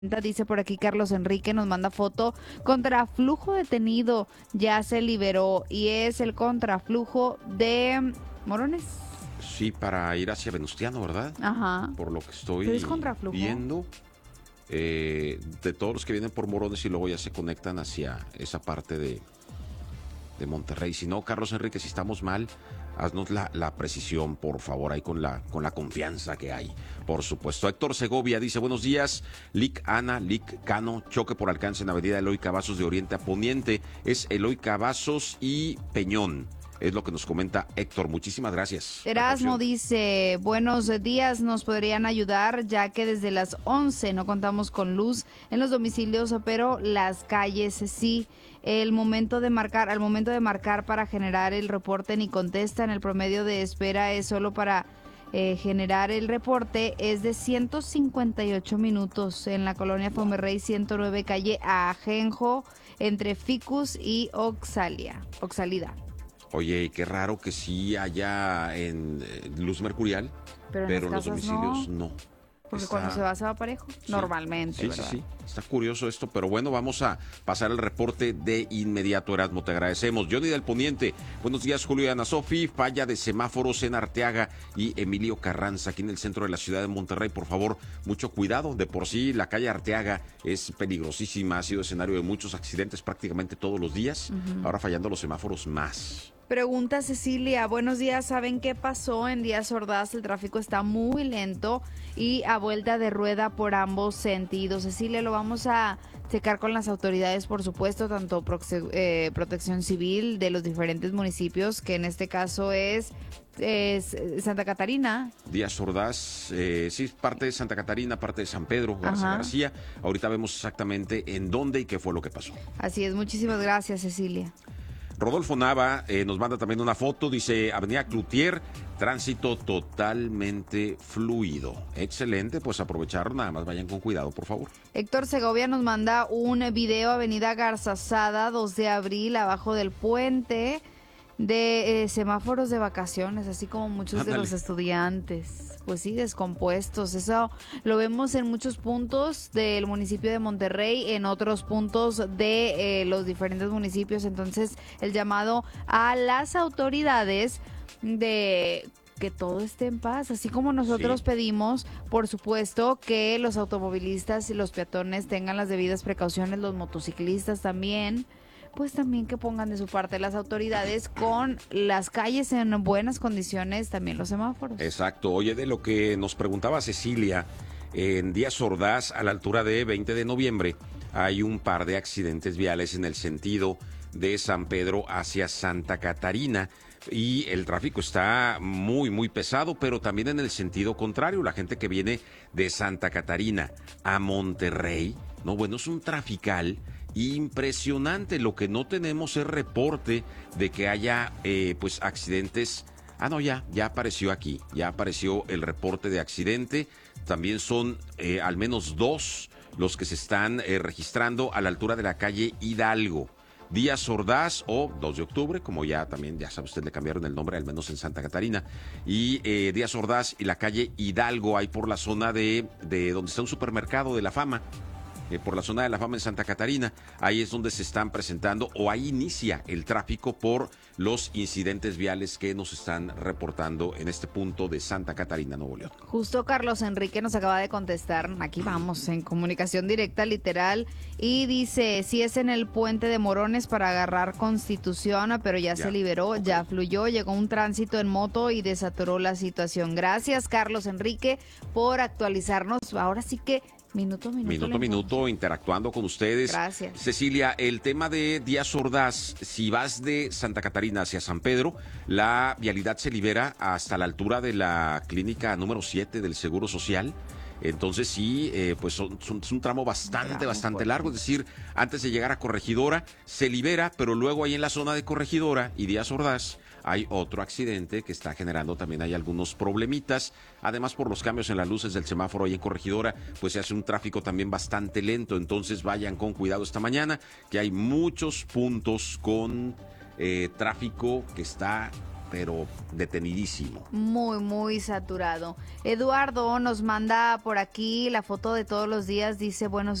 Dice por aquí Carlos Enrique, nos manda foto. Contraflujo detenido, ya se liberó y es el contraflujo de Morones. Sí, para ir hacia Venustiano, ¿verdad? Ajá. Por lo que ¿Pero estoy es contraflujo? viendo, de todos los que vienen por Morones y luego ya se conectan hacia esa parte de Monterrey. Si no, Carlos Enrique, si estamos mal, haznos la precisión, por favor, ahí con la confianza que hay. Por supuesto. Héctor Segovia dice, buenos días, Lic Ana, Lic Cano, choque por alcance en avenida Eloy Cavazos de Oriente a Poniente. Es Eloy Cavazos y Peñón. Es lo que nos comenta Héctor. Muchísimas gracias. Erasmo dice, buenos días, nos podrían ayudar ya que desde las 11 no contamos con luz en los domicilios, pero las calles sí. Al momento de marcar para generar el reporte ni contestan, el promedio de espera es solo para generar el reporte es de 158 minutos en la colonia Fomerrey 109 calle Ajenjo entre Ficus y Oxalida. Oye, qué raro que sí haya en luz mercurial, pero en los domicilios no. Porque cuando se va parejo, sí, normalmente, ¿verdad? Sí. Está curioso esto, pero bueno, vamos a pasar el reporte de inmediato, Erasmo, te agradecemos. Johnny del Poniente, buenos días, Julio y Ana Sofi, falla de semáforos en Arteaga y Emilio Carranza, aquí en el centro de la ciudad de Monterrey, por favor, mucho cuidado, de por sí la calle Arteaga es peligrosísima, ha sido escenario de muchos accidentes prácticamente todos los días, ahora fallando los semáforos más. Pregunta Cecilia, buenos días, ¿saben qué pasó en Díaz Ordaz? El tráfico está muy lento y a vuelta de rueda por ambos sentidos. Cecilia, lo vamos a checar con las autoridades, por supuesto, tanto Protección Civil de los diferentes municipios, que en este caso es Santa Catarina. Díaz Ordaz, sí, parte de Santa Catarina, parte de San Pedro, García. Ahorita vemos exactamente en dónde y qué fue lo que pasó. Así es, muchísimas gracias, Cecilia. Rodolfo Nava nos manda también una foto, dice Avenida Cloutier, tránsito totalmente fluido. Excelente, pues aprovechar, nada más vayan con cuidado, por favor. Héctor Segovia nos manda un video, Avenida Garzazada, 2 de abril, abajo del puente, de semáforos de vacaciones, así como muchos de los estudiantes. Pues sí, descompuestos. Eso lo vemos en muchos puntos del municipio de Monterrey, en otros puntos de los diferentes municipios. Entonces, el llamado a las autoridades de que todo esté en paz, así como nosotros pedimos, por supuesto, que los automovilistas y los peatones tengan las debidas precauciones, los motociclistas también. Pues también que pongan de su parte las autoridades con las calles en buenas condiciones, también los semáforos. Exacto. Oye, de lo que nos preguntaba Cecilia, en Díaz Ordaz, a la altura de 20 de noviembre, hay un par de accidentes viales en el sentido de San Pedro hacia Santa Catarina. Y el tráfico está muy, muy pesado, pero también en el sentido contrario. La gente que viene de Santa Catarina a Monterrey, no, bueno, es un trafical impresionante. Lo que no tenemos es reporte de que haya pues accidentes. Ya apareció aquí, ya apareció el reporte de accidente. También son al menos 2 los que se están registrando a la altura de la calle Hidalgo. Díaz Ordaz o 2 de octubre, como ya sabe usted, le cambiaron el nombre, al menos en Santa Catarina. Y Díaz Ordaz y la calle Hidalgo, ahí por la zona de donde está un supermercado de La Fama. Por la zona de La Fama en Santa Catarina, ahí es donde se están presentando o ahí inicia el tráfico por los incidentes viales que nos están reportando en este punto de Santa Catarina, Nuevo León. Justo Carlos Enrique nos acaba de contestar, aquí vamos, en comunicación directa, literal, y dice, si es en el puente de Morones para agarrar Constitución, pero ya se liberó, ya fluyó, llegó un tránsito en moto y desatoró la situación. Gracias, Carlos Enrique, por actualizarnos. Ahora sí que Minuto, interactuando con ustedes. Gracias. Cecilia, el tema de Díaz Ordaz, si vas de Santa Catarina hacia San Pedro, la vialidad se libera hasta la altura de la clínica número 7 del Seguro Social. Entonces sí, pues es un tramo bastante largo, es decir, antes de llegar a Corregidora se libera, pero luego ahí en la zona de Corregidora y Díaz Ordaz hay otro accidente que está generando también hay algunos problemitas. Además, por los cambios en las luces del semáforo ahí en Corregidora, pues se hace un tráfico también bastante lento. Entonces vayan con cuidado esta mañana, que hay muchos puntos con tráfico que está pero detenidísimo. Muy, muy saturado. Eduardo nos manda por aquí la foto de todos los días, dice, buenos